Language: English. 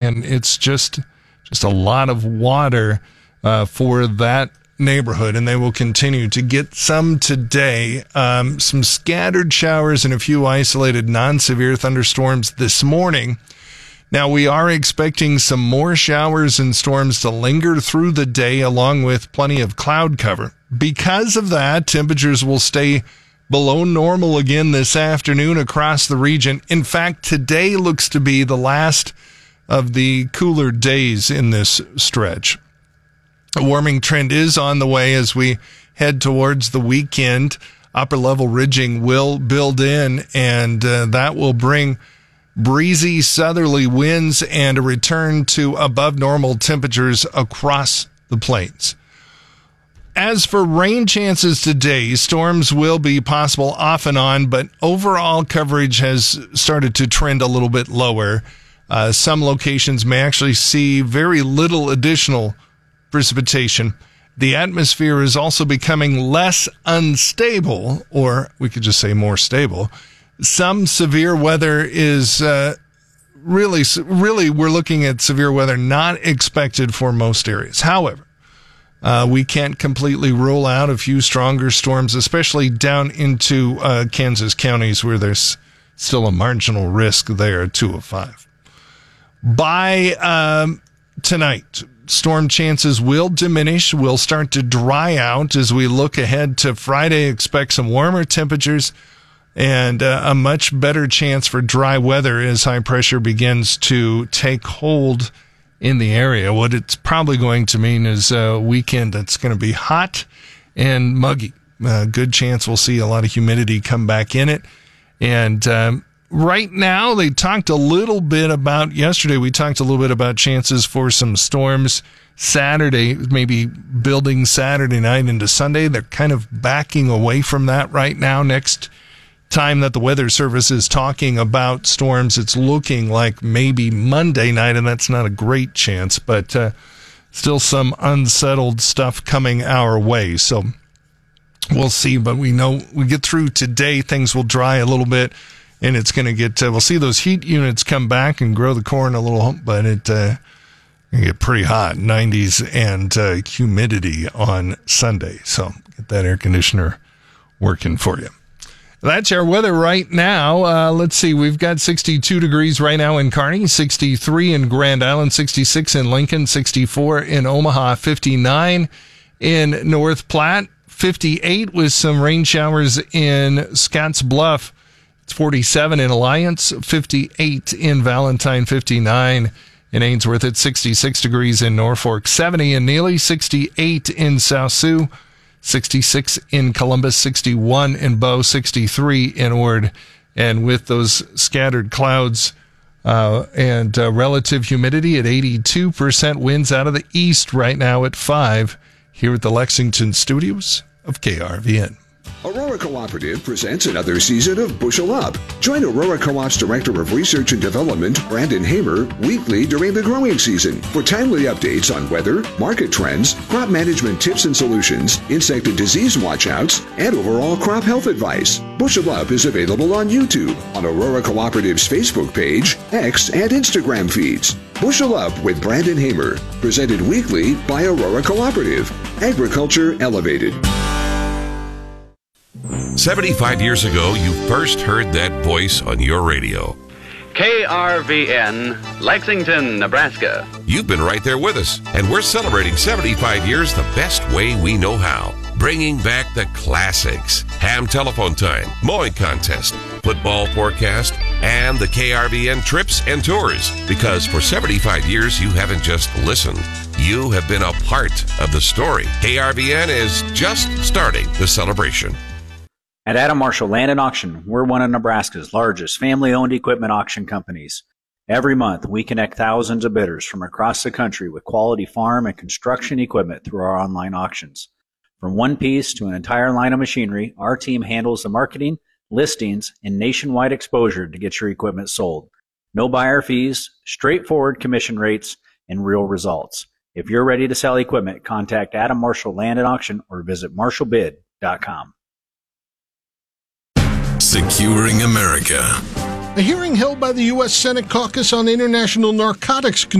and it's just a lot of water for that neighborhood, and they will continue to get some today. Some scattered showers and a few isolated non-severe thunderstorms this morning. Now, we are expecting some more showers and storms to linger through the day, along with plenty of cloud cover. Because of that, temperatures will stay below normal again this afternoon across the region. In fact, today looks to be the last of the cooler days in this stretch. A warming trend is on the way as we head towards the weekend. Upper level ridging will build in, and that will bring breezy southerly winds and a return to above normal temperatures across the plains. As for rain chances today, storms will be possible off and on, but overall coverage has started to trend a little bit lower. Some locations may actually see very little additional precipitation. The atmosphere is also becoming less unstable, or we could just say more stable. Some severe weather is really we're looking at severe weather not expected for most areas. However, we can't completely rule out a few stronger storms, especially down into Kansas counties where there's still a marginal risk there, 2 of 5. By tonight, storm chances will diminish, will start to dry out as we look ahead to Friday. Expect some warmer temperatures and a much better chance for dry weather as high pressure begins to take hold in the area. What it's probably going to mean is a weekend that's going to be hot and muggy. Good chance we'll see a lot of humidity come back in it. And right now, they talked a little bit about, yesterday we talked a little bit about chances for some storms Saturday, maybe building Saturday night into Sunday. They're kind of backing away from that right now. Next time that the Weather Service is talking about storms, it's looking like maybe Monday night, and that's not a great chance, but still some unsettled stuff coming our way. So we'll see, but we know we get through today, things will dry a little bit. And it's going to get, we'll see those heat units come back and grow the corn a little, but it going to get pretty hot, 90s and humidity on Sunday. So get that air conditioner working for you. That's our weather right now. Let's see, we've got 62 degrees right now in Kearney, 63 in Grand Island, 66 in Lincoln, 64 in Omaha, 59 in North Platte, 58 with some rain showers in Scotts Bluff. 47 in Alliance, 58 in Valentine, 59 in Ainsworth. It's 66 degrees in Norfolk, 70 in Neely, 68 in South Sioux, 66 in Columbus, 61 in Bow, 63 in Ord. And with those scattered clouds and relative humidity at 82%, winds out of the east right now at 5 here at the Lexington studios of KRVN. Aurora Cooperative presents another season of Bushel Up. Join Aurora Co-op's Director of Research and Development, Brandon Hamer, weekly during the growing season for timely updates on weather, market trends, crop management tips and solutions, insect and disease watchouts, and overall crop health advice. Bushel Up is available on YouTube, on Aurora Cooperative's Facebook page, X, and Instagram feeds. Bushel Up with Brandon Hamer, presented weekly by Aurora Cooperative. Agriculture Elevated. 75 years ago, you first heard that voice on your radio. KRVN, Lexington, Nebraska. You've been right there with us, and we're celebrating 75 years the best way we know how. Bringing back the classics. Ham telephone time, mowing contest, football forecast, and the KRVN trips and tours. Because for 75 years, you haven't just listened. You have been a part of the story. KRVN is just starting the celebration. At Adam Marshall Land and Auction, we're one of Nebraska's largest family-owned equipment auction companies. Every month, we connect thousands of bidders from across the country with quality farm and construction equipment through our online auctions. From one piece to an entire line of machinery, our team handles the marketing, listings, and nationwide exposure to get your equipment sold. No buyer fees, straightforward commission rates, and real results. If you're ready to sell equipment, contact Adam Marshall Land and Auction or visit marshallbid.com. Securing America. A hearing held by the U.S. Senate Caucus on International Narcotics